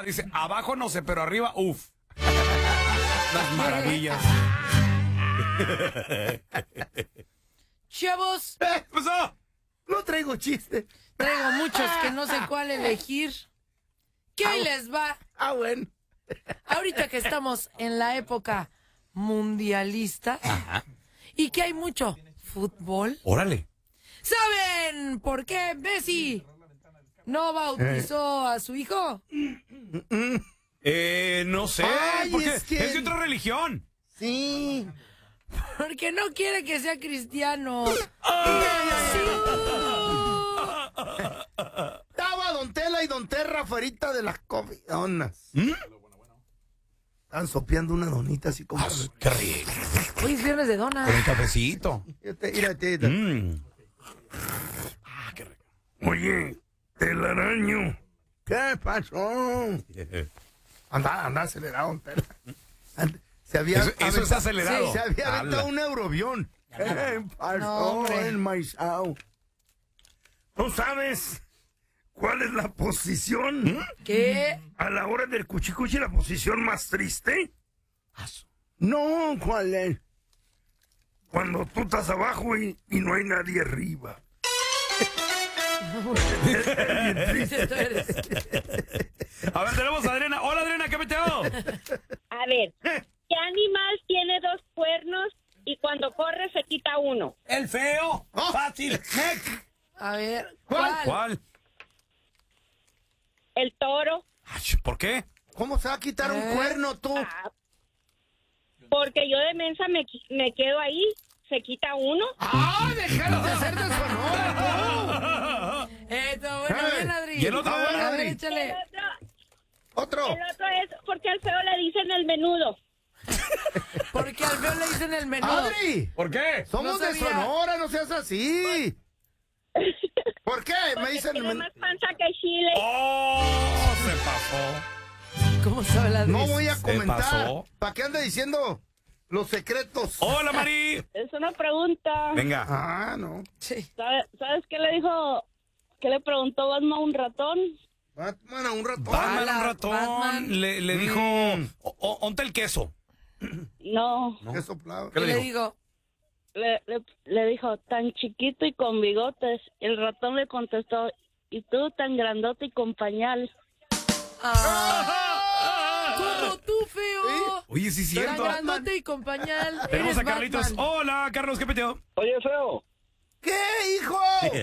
dice, abajo no sé, pero arriba, uff. Las maravillas. Chavos, ¿Qué pasó? No traigo chiste. traigo muchos que no sé cuál elegir. ¿Qué les va? Bueno. Ahorita que estamos en la época mundialista y que hay mucho fútbol. Órale. ¿Saben por qué Messi no bautizó a su hijo? No sé, Ay, porque es que- es de otra religión. Sí. Porque no quiere que sea cristiano. Estaba Don Tela y Don Terra afuera de las comidonas. Estaban sopeando una donita así como... Qué rico. Hoy es viernes de dona. Con el cafecito. Mírate. Qué rico. Oye, telaraño. ¿Qué pasó? Anda acelerado, Don Tela. Se había Eso es acelerado. Sí, se había Ala. aventado un euroavión. ¿Qué pasó, No, hombre. enmaizao? ¿Tú sabes cuál es la posición? ¿Qué? A la hora del cuchicuchi, la posición más triste. No, ¿cuál es? Cuando tú estás abajo y no hay nadie arriba. A ver, tenemos a Adriana. Hola, Adriana, ¿qué meteo? A ver, ¿qué animal tiene dos cuernos y cuando corre se quita uno? El feo. Fácil. A ver, ¿Cuál? El toro. Ay, ¿por qué? ¿Cómo se va a quitar un cuerno tú? Porque yo de mensa me quedo ahí, se quita uno. ¡Ah, déjalo de ser de Sonora! Esto, bueno, bien, Adri. ¿Y el otro? A ver, A ver, Adri. échale. ¡Otro! El otro es porque al feo le dicen el menudo. Porque al feo le dicen el menú. ¡Adri! ¿Por qué? Somos No de sabía. Sonora, no seas así. ¿Por qué? Me Porque dicen... tiene más panza que chile. ¡Oh! Se pasó. ¿Cómo sabe la Adri? No voy a Se comentar. pasó. ¿Para qué anda diciendo los secretos? Hola, Mari. Es una pregunta. Venga. Ah, no. Sí. ¿Sabes qué le dijo? ¿Qué le preguntó Batman a un ratón? Batman a un ratón. Batman, Hola, un ratón, Batman. le dijo, onte el queso. No, ¿Qué soplaba? ¿Qué ¿Qué le le dijo? digo? le dijo, tan chiquito y con bigotes. El ratón le contestó, y tú tan grandote y con pañal. Como tú, feo. Oye, sí es Tan cierto. grandote y con pañal. Tenemos Eres a Carlitos. Batman. Hola, Carlos, ¿qué peteo? Oye, feo, ¿Qué, hijo?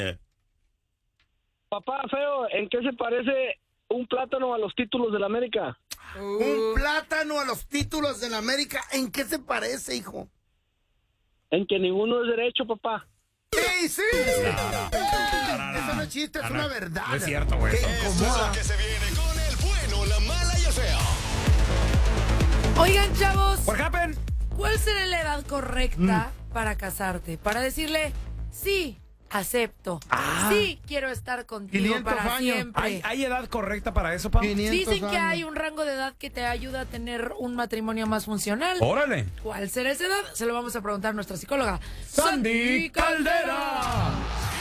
papá, feo, ¿en qué se parece un plátano a los títulos de la América? Un plátano a los títulos de la América. ¿En qué se parece, hijo? En que ninguno es derecho, papá. ¡Sí, sí! Eso no es chiste, es una verdad. No es cierto, güey. Que Esto es incomoda. lo que se viene con el bueno, la mala y el feo. Oigan, chavos, What happened? ¿cuál será la edad correcta para casarte? Para decirle, sí, acepto. Sí, quiero estar contigo 500 para años. siempre. ¿Hay edad correcta para eso, Pam? 500 Dicen que años. hay un rango de edad que te ayuda a tener un matrimonio más funcional. Órale. ¿Cuál será esa edad? Se lo vamos a preguntar a nuestra psicóloga, Sandy Caldera.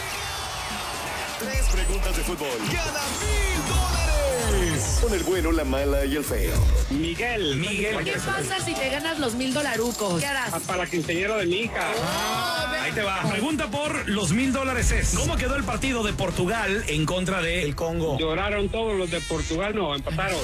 3 preguntas de fútbol. Gana $1000. Con el bueno, la mala y el feo. Miguel. ¿Qué pasa si te ganas los $1000? ¿Qué harás? Para la quinceañera de mi hija. Ahí te va. Pregunta por los $1000 es: ¿cómo quedó el partido de Portugal en contra de el Congo? Lloraron todos los de Portugal, no, empataron.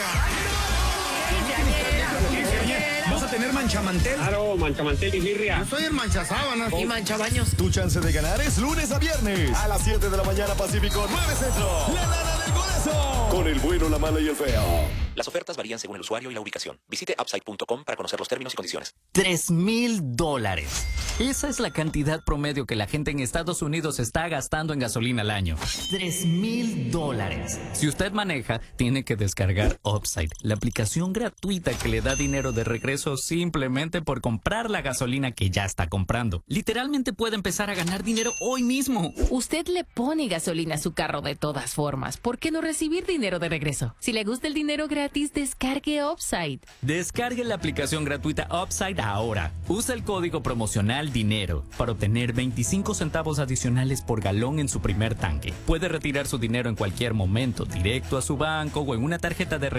¿Vas a tener manchamantel? Claro, manchamantel y birria. Yo soy el manchasábanas. Y manchabaños. Tu chance de ganar es lunes a viernes. A las 7 de la mañana, Pacífico, 9 Centro. La lana del golazo. Con el bueno, la mala y el feo. Las ofertas varían según el usuario y la ubicación. Visite upside.com para conocer los términos y condiciones. $3,000. Esa es la cantidad promedio que la gente en Estados Unidos está gastando en gasolina al año. $3,000. Si usted maneja, tiene que descargar Upside, la aplicación gratuita que le da dinero de regreso simplemente por comprar la gasolina que ya está comprando. Literalmente puede empezar a ganar dinero hoy mismo. Usted le pone gasolina a su carro de todas formas. ¿Por qué no recibir dinero de regreso? Si le gusta el dinero gratis, descargue Upside. Descargue la aplicación gratuita Upside ahora. Usa el código promocional DINERO para obtener 25 centavos adicionales por galón en su primer tanque. Puede retirar su dinero en cualquier momento, directo a su banco o en una tarjeta de